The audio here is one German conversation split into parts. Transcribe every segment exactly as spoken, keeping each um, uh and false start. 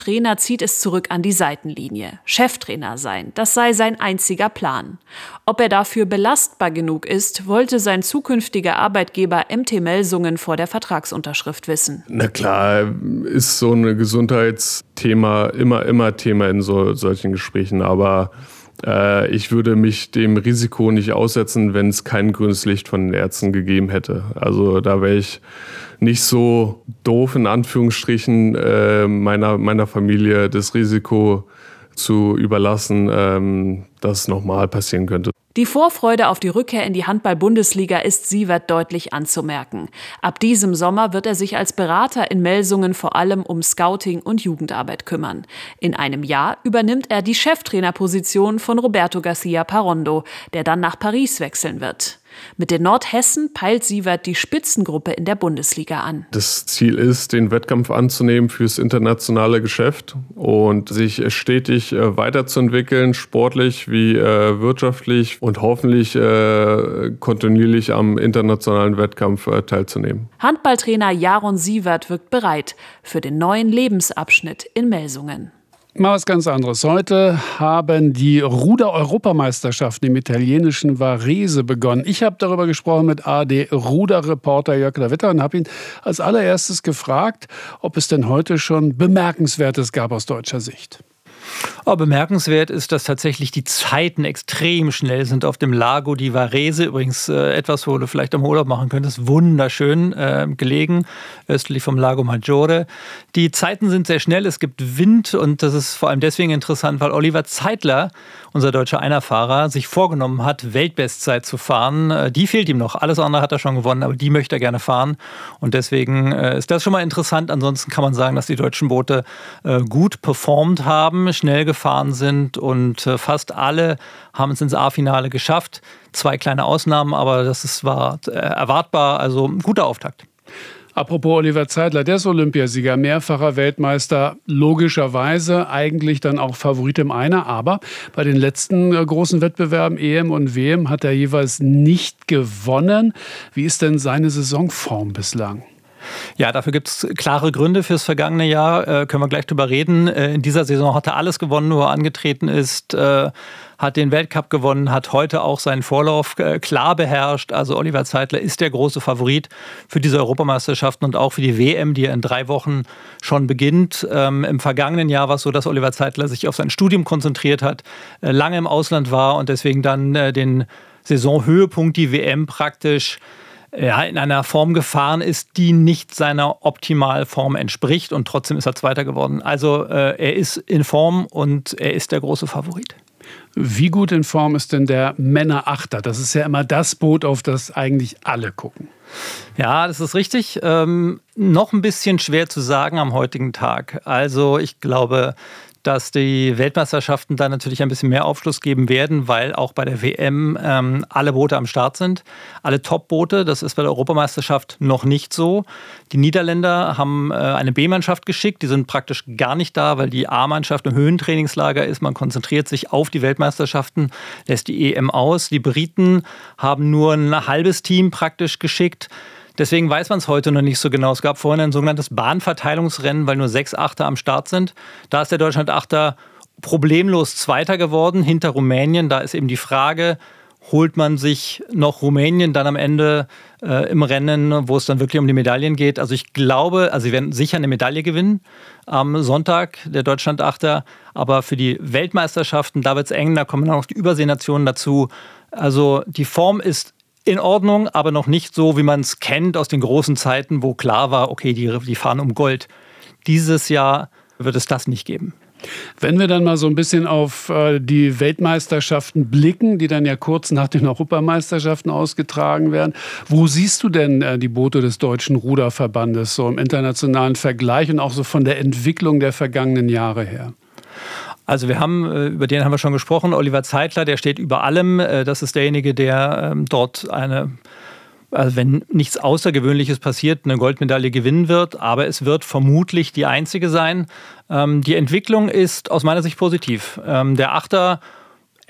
Trainer zieht es zurück an die Seitenlinie. Cheftrainer sein, das sei sein einziger Plan. Ob er dafür belastbar genug ist, wollte sein zukünftiger Arbeitgeber M T Melsungen vor der Vertragsunterschrift wissen. Na klar, ist so ein Gesundheitsthema immer, immer Thema in so, solchen Gesprächen, aber äh, ich würde mich dem Risiko nicht aussetzen, wenn es kein grünes Licht von den Ärzten gegeben hätte. Also da wäre ich nicht so doof, in Anführungsstrichen, äh, meiner, meiner Familie das Risiko zu überlassen, ähm, dass es nochmal passieren könnte. Die Vorfreude auf die Rückkehr in die Handball-Bundesliga ist Siewert deutlich anzumerken. Ab diesem Sommer wird er sich als Berater in Melsungen vor allem um Scouting und Jugendarbeit kümmern. In einem Jahr übernimmt er die Cheftrainerposition von Roberto Garcia Parrondo, der dann nach Paris wechseln wird. Mit den Nordhessen peilt Siewert die Spitzengruppe in der Bundesliga an. Das Ziel ist, den Wettkampf anzunehmen fürs internationale Geschäft und sich stetig weiterzuentwickeln, sportlich wie äh, wirtschaftlich und hoffentlich äh, kontinuierlich am internationalen Wettkampf äh, teilzunehmen. Handballtrainer Jaron Siewert wirkt bereit für den neuen Lebensabschnitt in Melsungen. Mal was ganz anderes. Heute haben die Ruder-Europameisterschaften im italienischen Varese begonnen. Ich habe darüber gesprochen mit A R D-Ruderreporter Jörg Lawitter und habe ihn als allererstes gefragt, ob es denn heute schon Bemerkenswertes gab aus deutscher Sicht. Oh, bemerkenswert ist, dass tatsächlich die Zeiten extrem schnell sind auf dem Lago di Varese. Übrigens äh, etwas, wo du vielleicht am Urlaub machen könntest. Wunderschön äh, gelegen, östlich vom Lago Maggiore. Die Zeiten sind sehr schnell, es gibt Wind und das ist vor allem deswegen interessant, weil Oliver Zeitler, unser deutscher Einerfahrer, sich vorgenommen hat, Weltbestzeit zu fahren. Die fehlt ihm noch. Alles andere hat er schon gewonnen, aber die möchte er gerne fahren. Und deswegen äh, ist das schon mal interessant. Ansonsten kann man sagen, dass die deutschen Boote äh, gut performt haben, schnell gefahren sind und äh, fast alle haben es ins A-Finale geschafft. Zwei kleine Ausnahmen, aber das ist, war äh, erwartbar. Also ein guter Auftakt. Apropos Oliver Zeitler, der ist Olympiasieger, mehrfacher Weltmeister, logischerweise eigentlich dann auch Favorit im Einer. Aber bei den letzten äh, großen Wettbewerben, E M und W M, hat er jeweils nicht gewonnen. Wie ist denn seine Saisonform bislang? Ja, dafür gibt es klare Gründe fürs vergangene Jahr, äh, können wir gleich drüber reden. Äh, in dieser Saison hat er alles gewonnen, wo er angetreten ist, äh, hat den Weltcup gewonnen, hat heute auch seinen Vorlauf äh, klar beherrscht. Also Oliver Zeitler ist der große Favorit für diese Europameisterschaften und auch für die W M, die ja in drei Wochen schon beginnt. Ähm, Im vergangenen Jahr war es so, dass Oliver Zeitler sich auf sein Studium konzentriert hat, äh, lange im Ausland war und deswegen dann äh, den Saisonhöhepunkt, die W M praktisch ja, in einer Form gefahren ist, die nicht seiner Optimalform entspricht und trotzdem ist er Zweiter geworden. Also äh, er ist in Form und er ist der große Favorit. Wie gut in Form ist denn der Männerachter? Das ist ja immer das Boot, auf das eigentlich alle gucken. Ja, das ist richtig. Ähm, noch ein bisschen schwer zu sagen am heutigen Tag. Also ich glaube, dass die Weltmeisterschaften da natürlich ein bisschen mehr Aufschluss geben werden, weil auch bei der W M ähm, alle Boote am Start sind. Alle Top-Boote, das ist bei der Europameisterschaft noch nicht so. Die Niederländer haben äh, eine B-Mannschaft geschickt, die sind praktisch gar nicht da, weil die A-Mannschaft im Höhentrainingslager ist. Man konzentriert sich auf die Weltmeisterschaften, lässt die E M aus. Die Briten haben nur ein halbes Team praktisch geschickt. Deswegen weiß man es heute noch nicht so genau. Es gab vorhin ein sogenanntes Bahnverteilungsrennen, weil nur sechs Achter am Start sind. Da ist der Deutschland-Achter problemlos Zweiter geworden, hinter Rumänien. Da ist eben die Frage, holt man sich noch Rumänien dann am Ende äh, im Rennen, wo es dann wirklich um die Medaillen geht. Also ich glaube, also sie werden sicher eine Medaille gewinnen am Sonntag, der Deutschland-Achter. Aber für die Weltmeisterschaften, da wird es eng, da kommen noch die Überseenationen dazu. Also die Form ist in Ordnung, aber noch nicht so, wie man es kennt aus den großen Zeiten, wo klar war, okay, die, die fahren um Gold. Dieses Jahr wird es das nicht geben. Wenn wir dann mal so ein bisschen auf äh, die Weltmeisterschaften blicken, die dann ja kurz nach den Europameisterschaften ausgetragen werden, wo siehst du denn äh, die Boote des Deutschen Ruderverbandes so im internationalen Vergleich und auch so von der Entwicklung der vergangenen Jahre her? Also wir haben, über den haben wir schon gesprochen, Oliver Zeitler, der steht über allem. Das ist derjenige, der dort eine, also wenn nichts Außergewöhnliches passiert, eine Goldmedaille gewinnen wird. Aber es wird vermutlich die einzige sein. Die Entwicklung ist aus meiner Sicht positiv. Der Achter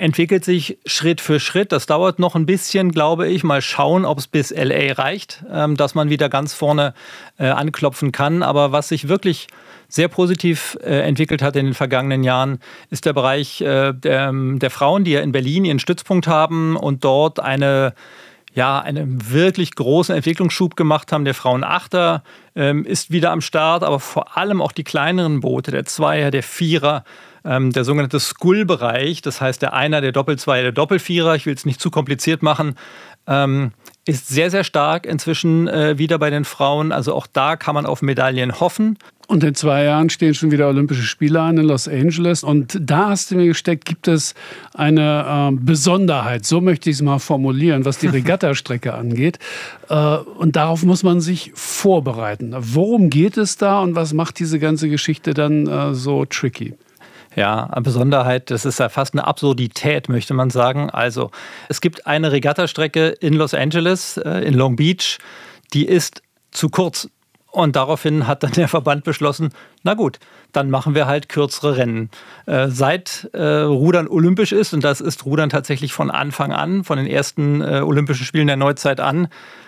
entwickelt sich Schritt für Schritt. Das dauert noch ein bisschen, glaube ich. Mal schauen, ob es bis L A reicht, ähm, dass man wieder ganz vorne äh, anklopfen kann. Aber was sich wirklich sehr positiv äh, entwickelt hat in den vergangenen Jahren, ist der Bereich äh, der, der Frauen, die ja in Berlin ihren Stützpunkt haben und dort eine ja, einen wirklich großen Entwicklungsschub gemacht haben. Der Frauenachter ähm, ist wieder am Start, aber vor allem auch die kleineren Boote, der Zweier, der Vierer, ähm, der sogenannte Skull-Bereich, das heißt der Einer, der Doppelzweier, der Doppelvierer, ich will es nicht zu kompliziert machen, ähm, ist sehr, sehr stark inzwischen äh, wieder bei den Frauen. Also auch da kann man auf Medaillen hoffen. Und in zwei Jahren stehen schon wieder Olympische Spiele an in Los Angeles. Und da hast du mir gesteckt, gibt es eine äh, Besonderheit, so möchte ich es mal formulieren, was die Regattastrecke angeht. Äh, und darauf muss man sich vorbereiten. Worum geht es da und was macht diese ganze Geschichte dann äh, so tricky? Ja, eine Besonderheit, das ist ja fast eine Absurdität, möchte man sagen. Also, es gibt eine Regattastrecke in Los Angeles, äh, in Long Beach, die ist zu kurz. Und daraufhin hat dann der Verband beschlossen, na gut, dann machen wir halt kürzere Rennen. Äh, seit äh, Rudern olympisch ist, und das ist Rudern tatsächlich von Anfang an, von den ersten äh, Olympischen Spielen der Neuzeit an,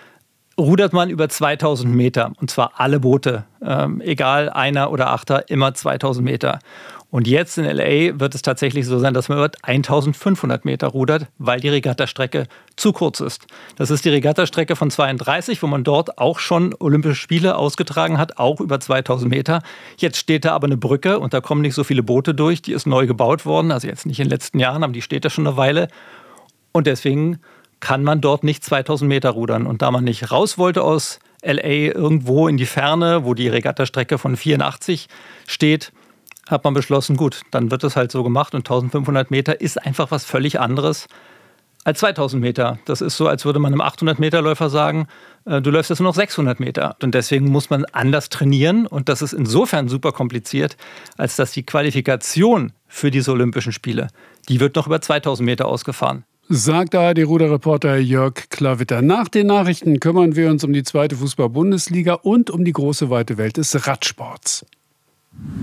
rudert man über zweitausend Meter. Und zwar alle Boote, ähm, egal Einer oder Achter, immer zweitausend Meter. Und jetzt in L A wird es tatsächlich so sein, dass man über eintausendfünfhundert Meter rudert, weil die Regattastrecke zu kurz ist. Das ist die Regattastrecke von zweiunddreißig, wo man dort auch schon Olympische Spiele ausgetragen hat, auch über zweitausend Meter. Jetzt steht da aber eine Brücke und da kommen nicht so viele Boote durch. Die ist neu gebaut worden, also jetzt nicht in den letzten Jahren, aber die steht da schon eine Weile. Und deswegen kann man dort nicht zweitausend Meter rudern. Und da man nicht raus wollte aus L A irgendwo in die Ferne, wo die Regattastrecke von vierundachtzig steht, hat man beschlossen, gut, dann wird das halt so gemacht und eintausendfünfhundert Meter ist einfach was völlig anderes als zweitausend Meter. Das ist so, als würde man einem achthundert Meter Läufer sagen, äh, du läufst jetzt nur noch sechshundert Meter. Und deswegen muss man anders trainieren und das ist insofern super kompliziert, als dass die Qualifikation für diese Olympischen Spiele, die wird noch über zweitausend Meter ausgefahren. Sagt A R D-Ruderreporter Jörg Klawitter. Nach den Nachrichten kümmern wir uns um die zweite Fußball-Bundesliga und um die große weite Welt des Radsports.